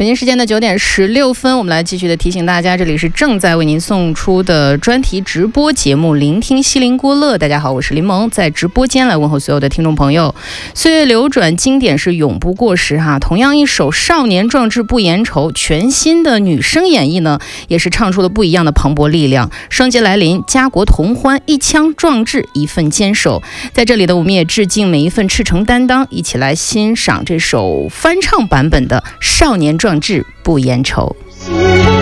北京时间的9点16分，我们来继续的提醒大家，这里是正在为您送出的专题直播节目《聆听西林郭勒》。大家好，我是林萌，在直播间来问候所有的听众朋友。岁月流转，经典是永不过时哈。同样一首《少年壮志不言愁》，全新的女声演绎呢，也是唱出了不一样的磅礴力量。双节来临，家国同欢，一腔壮志，一份坚守。在这里的我们也致敬每一份赤诚担当，一起来欣赏这首翻唱版本的《少年壮志不言愁》。